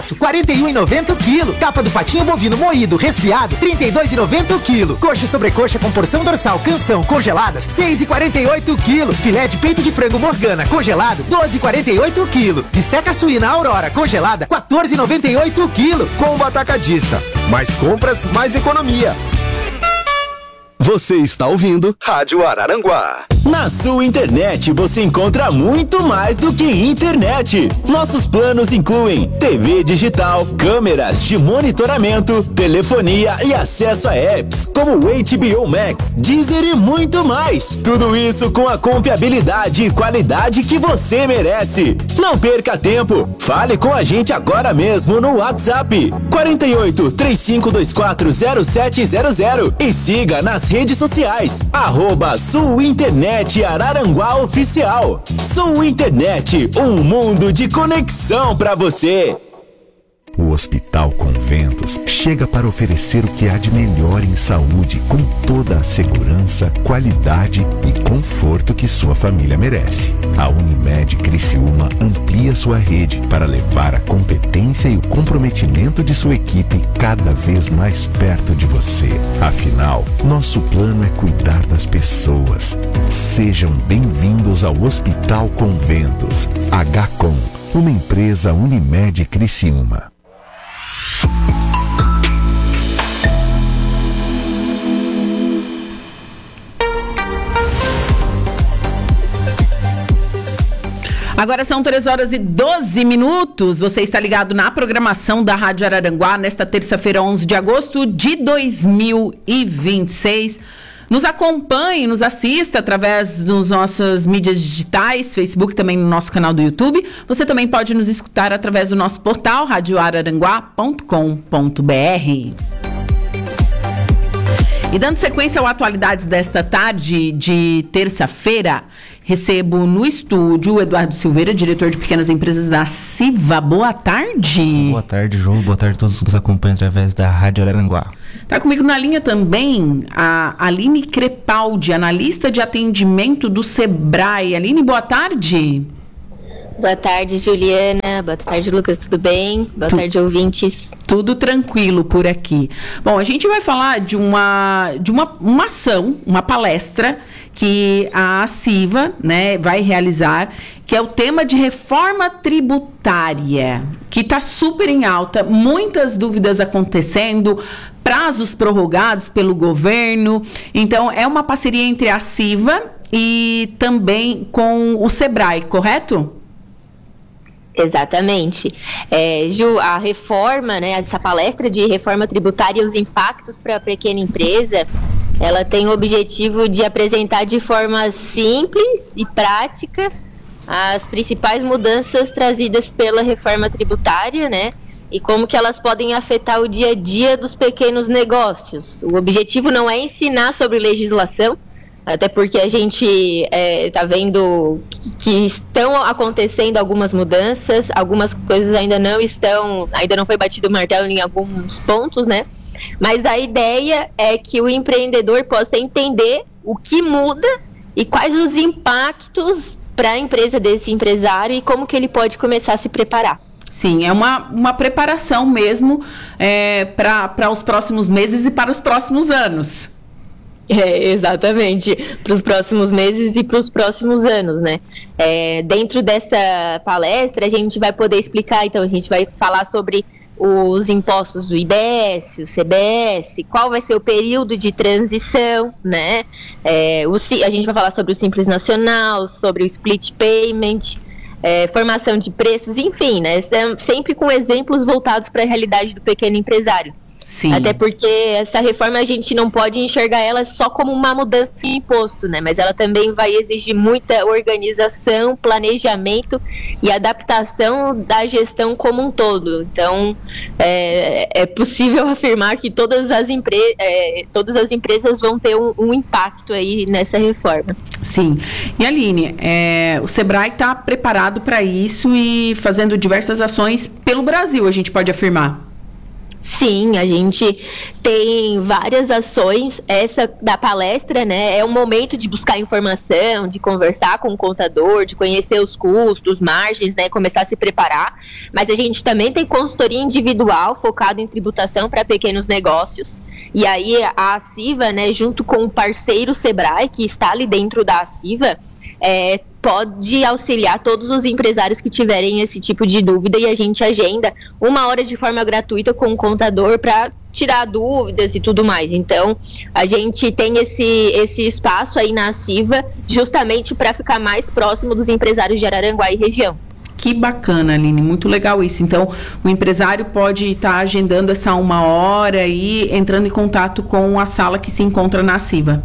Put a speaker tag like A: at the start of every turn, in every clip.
A: 41,90 o quilo. Capa do patinho bovino moído, resfriado, 32,90 o quilo. Coxa e sobrecoxa com porção dorsal, canção, congeladas, 6,48 o quilo. Filé de peito de frango Morgana, congelado, 12,48 o quilo. Bisteca suína Aurora, congelada, 14,98 o quilo.
B: Combo Atacadista. Mais compras, mais economia.
C: Você está ouvindo
B: Rádio Araranguá.
C: Na sua internet você encontra muito mais do que internet. Nossos planos incluem TV digital, câmeras de monitoramento, telefonia e acesso a apps como o HBO Max, Deezer e muito mais. Tudo isso com a confiabilidade e qualidade que você merece. Não perca tempo. Fale com a gente agora mesmo no WhatsApp 48 3524 0700 e siga nas redes sociais @Sul Internet Araranguá Oficial. Sul Internet, um mundo de conexão pra você.
D: O Hospital Conventos chega para oferecer o que há de melhor em saúde, com toda a segurança, qualidade e conforto que sua família merece. A Unimed Criciúma amplia sua rede para levar a competência e o comprometimento de sua equipe cada vez mais perto de você. Afinal, nosso plano é cuidar das pessoas. Sejam bem-vindos ao Hospital Conventos. HCOM, uma empresa Unimed Criciúma.
E: Agora são 3h12. Você está ligado na programação da Rádio Araranguá nesta terça-feira, 11 de agosto de 2026. Nos acompanhe, nos assista através das nossas mídias digitais, Facebook, também no nosso canal do YouTube. Você também pode nos escutar através do nosso portal radioararanguá.com.br. E dando sequência ao Atualidades desta tarde de terça-feira, recebo no estúdio o Eduardo Silveira, diretor de pequenas empresas da CIVA. Boa tarde.
F: Boa tarde, João. Boa tarde a todos que nos acompanham através da Rádio Araranguá.
E: Está comigo na linha também a Aline Crepaldi, analista de atendimento do Sebrae. Aline, boa tarde.
G: Boa tarde, Juliana. Boa tarde, Lucas. Tudo bem? Boa tarde, ouvintes.
E: Tudo tranquilo por aqui. Bom, a gente vai falar de uma ação, uma palestra que a CIVA, né, vai realizar, que é o tema de reforma tributária, que está super em alta, muitas dúvidas acontecendo, prazos prorrogados pelo governo. Então, é uma parceria entre a CIVA e também com o Sebrae, correto?
G: Exatamente. Ju, a reforma, né, essa palestra de reforma tributária e os impactos para a pequena empresa, ela tem o objetivo de apresentar de forma simples e prática as principais mudanças trazidas pela reforma tributária, né, e como que elas podem afetar o dia a dia dos pequenos negócios. O objetivo não é ensinar sobre legislação, até porque a gente está vendo que estão acontecendo algumas mudanças, algumas coisas ainda não foi batido o martelo em alguns pontos, né? Mas a ideia é que o empreendedor possa entender o que muda e quais os impactos para a empresa desse empresário e como que ele pode começar a se preparar.
E: Sim, é uma preparação mesmo para os próximos meses e para os próximos anos.
G: Exatamente, para os próximos meses e para os próximos anos, né? Dentro dessa palestra a gente vai poder explicar, então a gente vai falar sobre os impostos do IBS, o CBS, qual vai ser o período de transição, né? A gente vai falar sobre o Simples Nacional, sobre o Split Payment, formação de preços, enfim, né? Sempre com exemplos voltados para a realidade do pequeno empresário.
E: Sim.
G: Até porque essa reforma a gente não pode enxergar ela só como uma mudança de imposto, né? Mas ela também vai exigir muita organização, planejamento e adaptação da gestão como um todo. Então, é possível afirmar que todas as empresas vão ter um impacto aí nessa reforma.
E: Sim. E Aline, o Sebrae está preparado para isso e fazendo diversas ações pelo Brasil, a gente pode afirmar.
G: Sim, a gente tem várias ações. Essa da palestra, né, é um momento de buscar informação, de conversar com o contador, de conhecer os custos, margens, né, começar a se preparar. Mas a gente também tem consultoria individual focada em tributação para pequenos negócios. E aí a Aciva, né, junto com o parceiro Sebrae, que está ali dentro da Aciva, pode auxiliar todos os empresários que tiverem esse tipo de dúvida, e a gente agenda 1 hora de forma gratuita com o contador para tirar dúvidas e tudo mais. Então, a gente tem esse espaço aí na Aciva justamente para ficar mais próximo dos empresários de Araranguá e região.
E: Que bacana, Aline, muito legal isso. Então, o empresário pode estar agendando essa 1 hora e entrando em contato com a sala que se encontra na Aciva.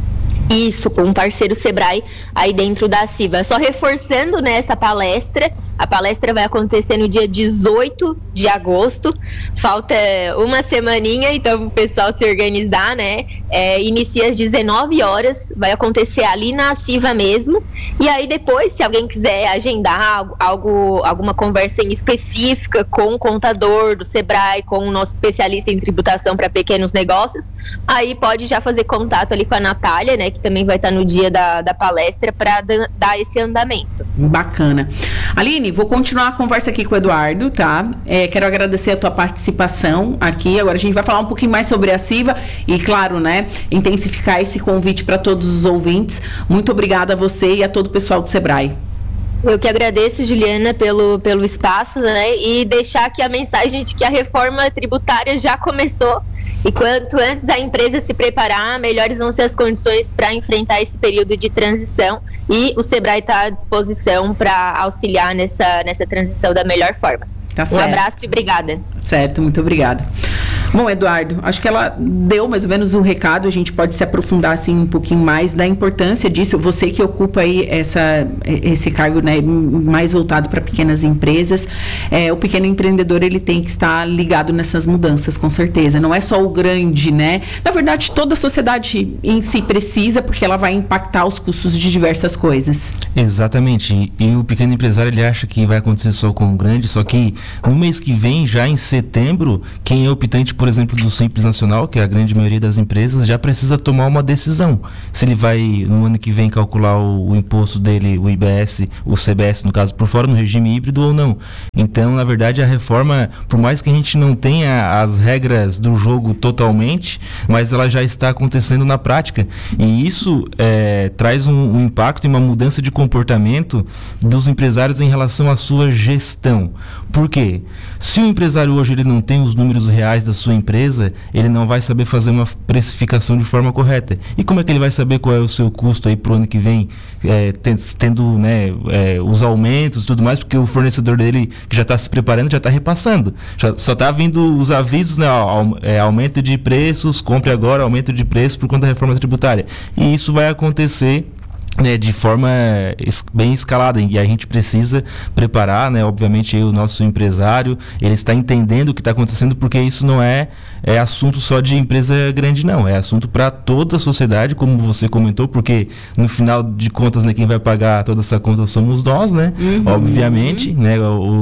G: Isso, com um parceiro Sebrae aí dentro da Aciva. Só reforçando, né, essa palestra. A palestra vai acontecer no dia 18 de agosto. Falta uma semaninha, então o pessoal se organizar, né? Inicia às 19 horas, vai acontecer ali na Aciva mesmo. E aí depois, se alguém quiser agendar alguma conversa em específica com o contador do Sebrae, com o nosso especialista em tributação para pequenos negócios, aí pode já fazer contato ali com a Natália, né? Que também vai estar no dia da palestra para dar esse andamento.
E: Bacana. Aline, vou continuar a conversa aqui com o Eduardo, tá? Quero agradecer a tua participação aqui. Agora a gente vai falar um pouquinho mais sobre a Aciva e, claro, né, intensificar esse convite para todos os ouvintes. Muito obrigada a você e a todo o pessoal do Sebrae.
G: Eu que agradeço, Juliana, pelo espaço, né? E deixar aqui a mensagem de que a reforma tributária já começou. E quanto antes a empresa se preparar, melhores vão ser as condições para enfrentar esse período de transição. E o Sebrae está à disposição para auxiliar nessa transição da melhor forma.
E: Tá certo.
G: Um abraço e obrigada.
E: Certo, muito obrigada. Bom, Eduardo, acho que ela deu mais ou menos um recado. A gente pode se aprofundar assim um pouquinho mais da importância disso. Você que ocupa aí esse cargo, né, mais voltado para pequenas empresas, o pequeno empreendedor, ele tem que estar ligado nessas mudanças, com certeza. Não é só o grande, né? Na verdade, toda a sociedade em si precisa, porque ela vai impactar os custos de diversas coisas.
F: Exatamente. E o pequeno empresário, ele acha que vai acontecer só com o grande, só que no mês que vem, já em setembro, quem é optante, por exemplo, do Simples Nacional, que é a grande maioria das empresas, já precisa tomar uma decisão. Se ele vai, no ano que vem, calcular o imposto dele, o IBS, o CBS, no caso, por fora, no regime híbrido ou não. Então, na verdade, a reforma, por mais que a gente não tenha as regras do jogo totalmente, mas ela já está acontecendo na prática. E isso traz um impacto e uma mudança de comportamento dos empresários em relação à sua gestão. Por quê? Se o empresário hoje ele não tem os números reais da sua empresa, ele não vai saber fazer uma precificação de forma correta. E como é que ele vai saber qual é o seu custo aí para o ano que vem, tendo, né, os aumentos e tudo mais, porque o fornecedor dele, que já está se preparando, já está repassando. Só está vindo os avisos, né, aumento de preços, compre agora, aumento de preços por conta da reforma tributária. E isso vai acontecer, né, de forma bem escalada, e a gente precisa preparar, né, obviamente o nosso empresário, ele está entendendo o que está acontecendo, porque isso não é assunto só de empresa grande, não, é assunto para toda a sociedade, como você comentou, porque no final de contas, né, quem vai pagar toda essa conta somos nós, né, obviamente, né,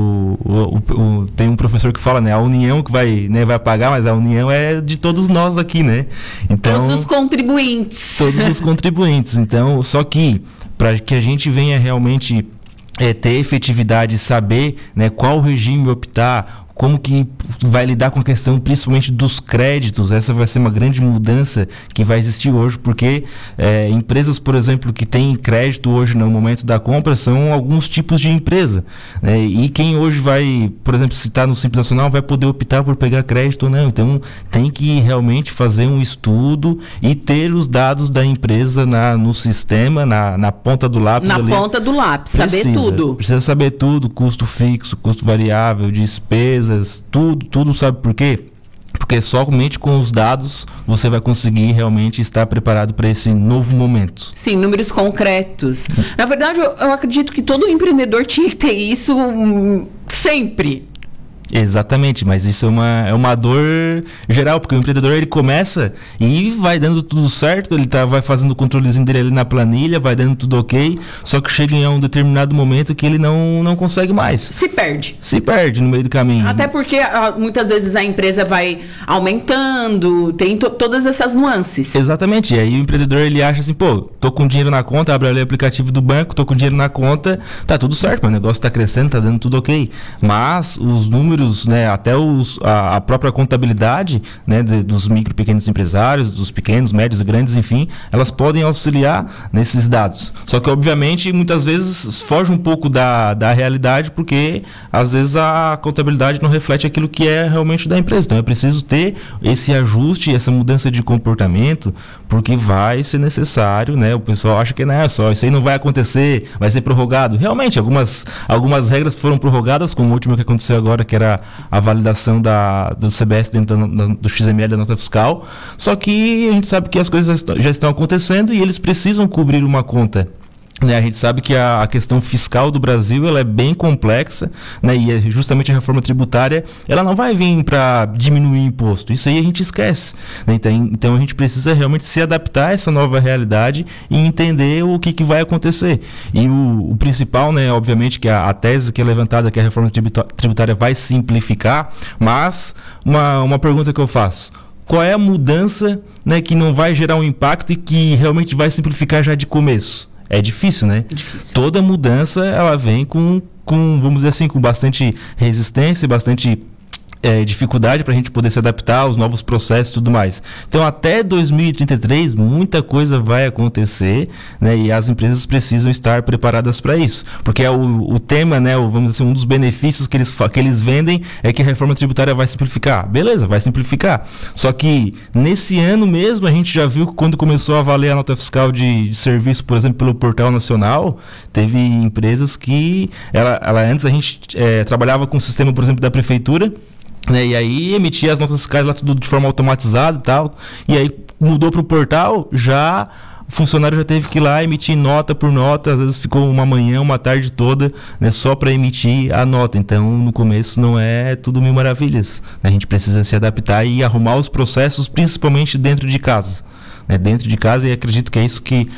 F: tem um professor que fala, né, a União que vai pagar, mas a União é de todos nós aqui, né, então,
E: todos os contribuintes,
F: então, só que para que a gente venha realmente ter efetividade e saber, né, qual regime optar, como que vai lidar com a questão principalmente dos créditos. Essa vai ser uma grande mudança que vai existir hoje, porque empresas, por exemplo, que têm crédito hoje no momento da compra são alguns tipos de empresa, né? E quem hoje vai, por exemplo, se está no Simples Nacional, vai poder optar por pegar crédito ou não. Então tem que realmente fazer um estudo e ter os dados da empresa no sistema, na ponta do lápis.
E: Na ponta do lápis, saber tudo.
F: Precisa saber tudo, custo fixo, custo variável, despesa, tudo, sabe por quê? Porque somente com os dados você vai conseguir realmente estar preparado para esse novo momento.
E: Sim, números concretos. Na verdade, eu acredito que todo empreendedor tinha que ter isso sempre.
F: Exatamente, mas isso é uma dor geral, porque o empreendedor ele começa e vai dando tudo certo, ele vai fazendo o controlezinho dele ali na planilha, vai dando tudo ok, só que chega em um determinado momento que ele não consegue mais.
E: Se perde
F: no meio do caminho.
E: Até porque muitas vezes a empresa vai aumentando, tem todas essas nuances.
F: Exatamente, e aí o empreendedor ele acha assim, pô, tô com dinheiro na conta, abre ali o aplicativo do banco, tô com dinheiro na conta, tá tudo certo, meu negócio tá crescendo, tá dando tudo ok, mas os números, né, até a própria contabilidade, né, dos micro e pequenos empresários, dos pequenos, médios e grandes, enfim, elas podem auxiliar nesses dados. Só que, obviamente, muitas vezes foge um pouco da realidade, porque às vezes a contabilidade não reflete aquilo que é realmente da empresa. Então é preciso ter esse ajuste, essa mudança de comportamento, porque vai ser necessário, né? O pessoal acha que não é só, isso aí não vai acontecer, vai ser prorrogado. Realmente, algumas regras foram prorrogadas, como o último que aconteceu agora, que era a validação do CBS dentro do XML da nota fiscal, só que a gente sabe que as coisas já estão acontecendo e eles precisam cobrir uma conta. Né, a gente sabe que a questão fiscal do Brasil ela é bem complexa, né, e justamente a reforma tributária ela não vai vir para diminuir imposto, isso aí a gente esquece, né, então a gente precisa realmente se adaptar a essa nova realidade e entender o que vai acontecer. E o principal, né, obviamente que a tese que é levantada, que a reforma tributária vai simplificar, mas uma pergunta que eu faço: qual é a mudança, né, que não vai gerar um impacto e que realmente vai simplificar já de começo? É difícil, né? Difícil. Toda mudança, ela vem com, vamos dizer assim, com bastante resistência, bastante dificuldade para a gente poder se adaptar aos novos processos e tudo mais. Então, até 2033, muita coisa vai acontecer, né? E as empresas precisam estar preparadas para isso. Porque o tema, né? Vamos dizer assim, um dos benefícios que eles vendem é que a reforma tributária vai simplificar. Beleza, vai simplificar. Só que, nesse ano mesmo, a gente já viu que quando começou a valer a nota fiscal de serviço, por exemplo, pelo Portal Nacional, teve empresas que, antes a gente trabalhava com o sistema, por exemplo, da prefeitura, né, e aí emitia as notas fiscais lá tudo de forma automatizada e tal, e aí mudou para o portal, o funcionário já teve que ir lá emitir nota por nota, às vezes ficou uma manhã, uma tarde toda, né, só para emitir a nota. Então, no começo não é tudo mil maravilhas, né? A gente precisa se adaptar e arrumar os processos, principalmente dentro de casa. Dentro de casa, e acredito que é isso que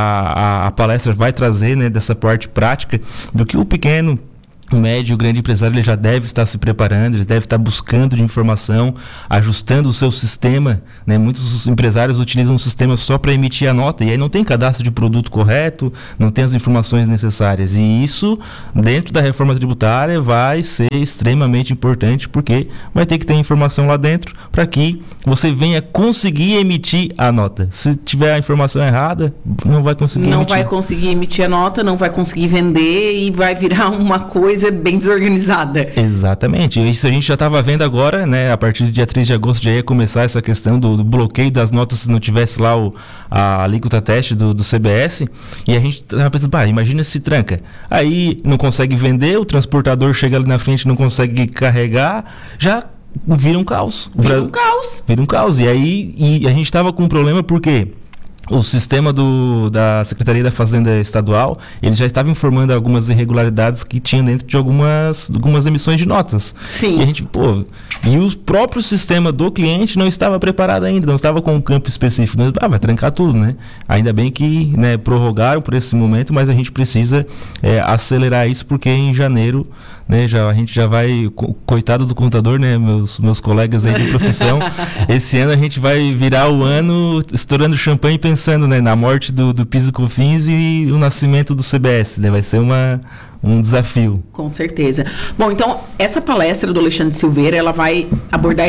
F: a palestra vai trazer, né, dessa parte prática, do que o pequeno, o médio e o grande empresário ele já deve estar se preparando, ele deve estar buscando de informação, ajustando o seu sistema, né? Muitos empresários utilizam um sistema só para emitir a nota e aí não tem cadastro de produto correto, não tem as informações necessárias, e isso dentro da reforma tributária vai ser extremamente importante, porque vai ter que ter informação lá dentro para que você venha conseguir emitir a nota. Se tiver a informação errada, não vai conseguir emitir.
E: Não vai conseguir emitir a nota, não vai conseguir vender e vai virar uma coisa bem desorganizada.
F: Exatamente. Isso a gente já estava vendo agora, né? A partir do dia 3 de agosto já ia começar essa questão do bloqueio das notas se não tivesse lá a alíquota teste do CBS. E a gente estava pensando, imagina se tranca. Aí não consegue vender, o transportador chega ali na frente, não consegue carregar, já vira um caos. Vira um caos. E aí a gente estava com um problema porque o sistema da Secretaria da Fazenda Estadual, ele já estava informando algumas irregularidades que tinha dentro de algumas emissões de notas.
E: Sim.
F: E a gente, e o próprio sistema do cliente não estava preparado ainda, não estava com um campo específico. Vai trancar tudo, né? Ainda bem que, né, prorrogaram por esse momento, mas a gente precisa acelerar isso, porque em janeiro, né, a gente já vai, coitado do contador, né, meus colegas aí de profissão, esse ano a gente vai virar o ano estourando champanhe e pensando, né, na morte do PIS e COFINS e o nascimento do CBS, né, vai ser um desafio.
E: Com certeza. Bom, então, essa palestra do Alexandre Silveira, ela vai abordar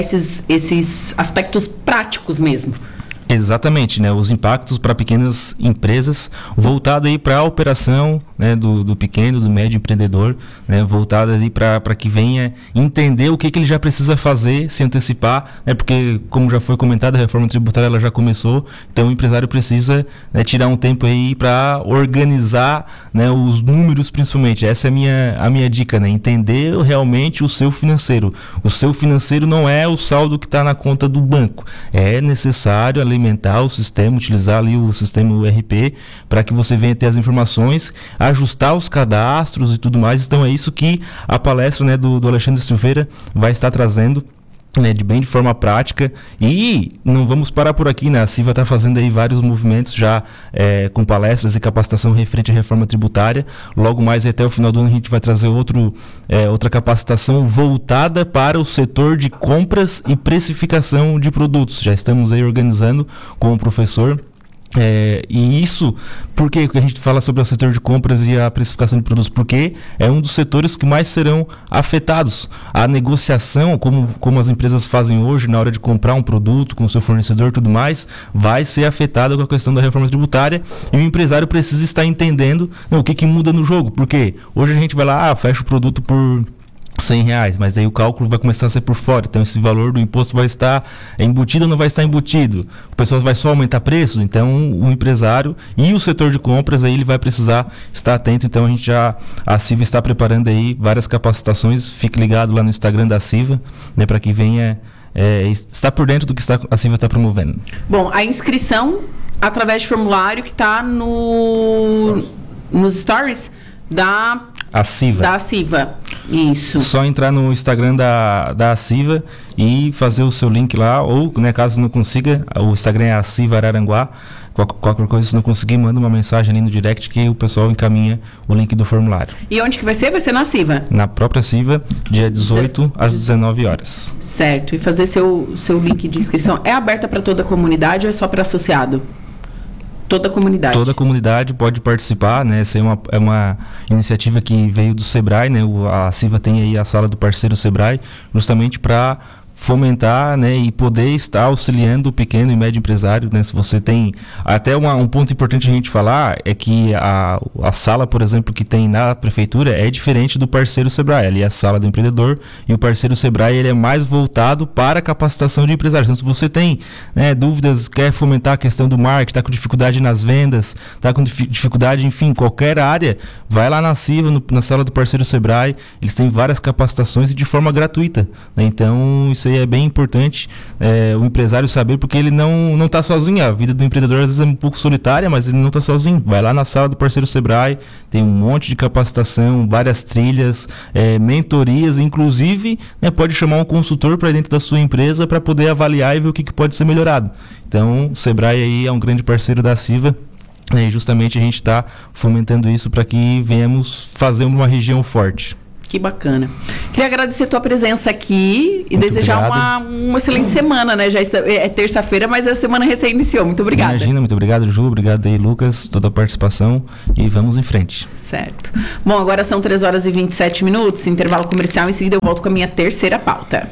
E: esses aspectos práticos mesmo.
F: Exatamente, né? Os impactos para pequenas empresas, voltado aí para a operação, né, do pequeno, do médio empreendedor, né, voltado aí para que venha entender o que ele já precisa fazer, se antecipar, né, porque, como já foi comentado, a reforma tributária ela já começou, então o empresário precisa, né, tirar um tempo aí para organizar, né, os números, principalmente. Essa é a minha dica, né? Entender realmente o seu financeiro. O seu financeiro não é o saldo que está na conta do banco. É necessário, além alimentar o sistema, utilizar ali o sistema ERP, para que você venha ter as informações, ajustar os cadastros e tudo mais. Então é isso que a palestra, né, do Alexandre Silveira vai estar trazendo, né, de forma prática. E não vamos parar por aqui, né? A CIVA está fazendo aí vários movimentos já com palestras e capacitação referente à reforma tributária. Logo mais, até o final do ano, a gente vai trazer outra capacitação voltada para o setor de compras e precificação de produtos. Já estamos aí organizando com o professor. E isso, por que a gente fala sobre o setor de compras e a precificação de produtos? Porque é um dos setores que mais serão afetados. A negociação, como as empresas fazem hoje na hora de comprar um produto com o seu fornecedor e tudo mais, vai ser afetada com a questão da reforma tributária, e o empresário precisa estar entendendo o que muda no jogo. Porque hoje a gente vai lá, fecha o produto por R$100, mas aí o cálculo vai começar a ser por fora, então esse valor do imposto vai estar embutido ou não vai estar embutido, o pessoal vai só aumentar preço. Então o empresário e o setor de compras aí ele vai precisar estar atento. Então a CIVA está preparando aí várias capacitações. Fique ligado lá no Instagram da CIVA, né, para que venha estar por dentro do que a CIVA está promovendo. Bom, a inscrição através de formulário que está nos stories da CIVA. Isso. Só entrar no Instagram da CIVA e fazer o seu link lá, ou, né, caso não consiga, o Instagram é a CIVA Araranguá. Qualquer coisa, se não conseguir, manda uma mensagem ali no direct que o pessoal encaminha o link do formulário. E onde que vai ser? Vai ser na CIVA? Na própria CIVA, dia 18 às 19 horas. Certo. E fazer seu link de inscrição é aberta para toda a comunidade ou é só para associado? Toda a comunidade. Toda a comunidade pode participar, né? Essa é uma iniciativa que veio do Sebrae, né? A CIVA tem aí a sala do parceiro Sebrae, justamente para fomentar, né, e poder estar auxiliando o pequeno e médio empresário, né? Se você tem até um ponto importante a gente falar é que a sala, por exemplo, que tem na prefeitura é diferente do parceiro Sebrae. Ali é a sala do empreendedor, e o parceiro Sebrae ele é mais voltado para a capacitação de empresários. Então, se você tem, né, dúvidas, quer fomentar a questão do marketing, está com dificuldade nas vendas, está com dificuldade, enfim, qualquer área, vai lá na CIVA, na sala do parceiro Sebrae. Eles têm várias capacitações e de forma gratuita, né? Então isso aí é bem importante, o empresário saber, porque ele não está sozinho. A vida do empreendedor às vezes é um pouco solitária, mas ele não está sozinho. Vai lá na sala do parceiro Sebrae, tem um monte de capacitação, várias trilhas, mentorias, inclusive, né, pode chamar um consultor para dentro da sua empresa para poder avaliar e ver o que pode ser melhorado. Então o Sebrae aí é um grande parceiro da CIVA, e justamente a gente está fomentando isso para que venhamos fazer uma região forte. Que bacana. Queria agradecer a tua presença aqui e muito desejar uma excelente semana, né? Já é terça-feira, mas a semana recém iniciou. Muito obrigada. Imagina, muito obrigado, Ju. Obrigado aí, Lucas, toda a participação, e vamos em frente. Certo. Bom, agora são 3 horas e 27 minutos, intervalo comercial. Em seguida eu volto com a minha terceira pauta.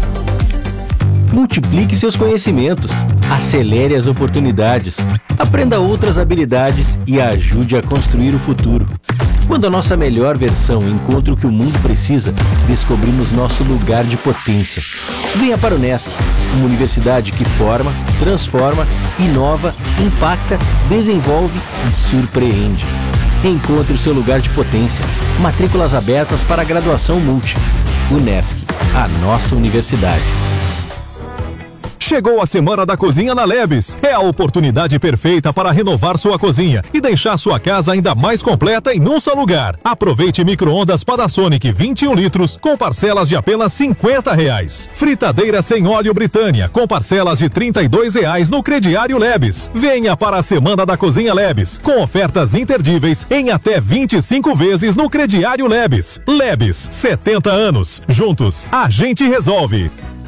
H: Multiplique seus conhecimentos, acelere as oportunidades, aprenda outras habilidades e ajude a construir o futuro. Quando a nossa melhor versão encontra o que o mundo precisa, descobrimos nosso lugar de potência. Venha para o Unesc, uma universidade que forma, transforma, inova, impacta, desenvolve e surpreende. Encontre o seu lugar de potência. Matrículas abertas para a graduação Multi. Unesc, a nossa universidade.
I: Chegou a Semana da Cozinha na Lebes. É a oportunidade perfeita para renovar sua cozinha e deixar sua casa ainda mais completa em um só lugar. Aproveite micro-ondas Panasonic 21 litros com parcelas de apenas R$50. Fritadeira sem óleo Britânia com parcelas de R$32 no crediário Lebes. Venha para a Semana da Cozinha Lebes com ofertas imperdíveis em até 25 vezes no crediário Lebes. Lebes, 70 anos. Juntos, a gente resolve.